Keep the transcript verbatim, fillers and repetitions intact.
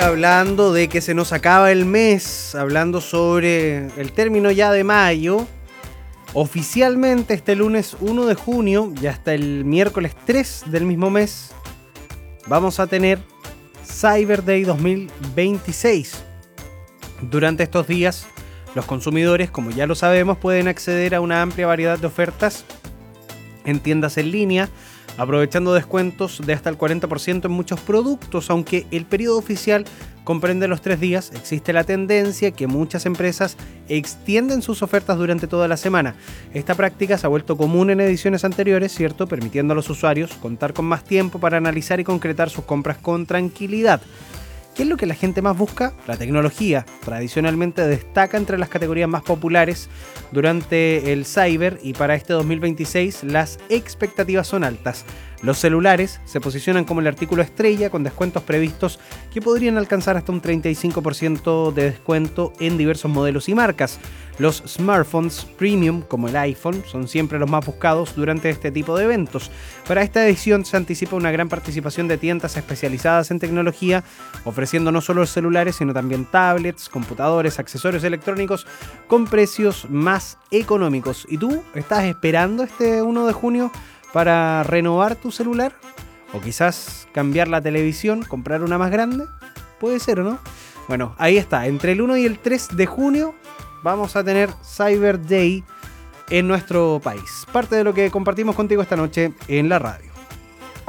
hablando de que se nos acaba el mes, hablando sobre el término ya de mayo. Oficialmente este lunes uno de junio y hasta el miércoles tres del mismo mes vamos a tener Cyber Day dos mil veintiséis. Durante estos días los consumidores, como ya lo sabemos, pueden acceder a una amplia variedad de ofertas en tiendas en línea, aprovechando descuentos de hasta el cuarenta por ciento en muchos productos. Aunque el periodo oficial comprende los tres días, existe la tendencia que muchas empresas extienden sus ofertas durante toda la semana. Esta práctica se ha vuelto común en ediciones anteriores, ¿cierto?, permitiendo a los usuarios contar con más tiempo para analizar y concretar sus compras con tranquilidad. ¿Qué es lo que la gente más busca? La tecnología. Tradicionalmente destaca entre las categorías más populares durante el Cyber, y para este dos mil veintiséis las expectativas son altas. Los celulares se posicionan como el artículo estrella, con descuentos previstos que podrían alcanzar hasta un treinta y cinco por ciento de descuento en diversos modelos y marcas. Los smartphones premium, como el iPhone, son siempre los más buscados durante este tipo de eventos. Para esta edición se anticipa una gran participación de tiendas especializadas en tecnología, ofreciendo no solo celulares, sino también tablets, computadores, accesorios electrónicos con precios más económicos. ¿Y tú estás esperando este uno de junio para renovar tu celular? ¿O quizás cambiar la televisión, comprar una más grande? Puede ser, ¿o no? Bueno, ahí está. Entre el uno y el tres de junio vamos a tener Cyber Day en nuestro país. Parte de lo que compartimos contigo esta noche en la radio.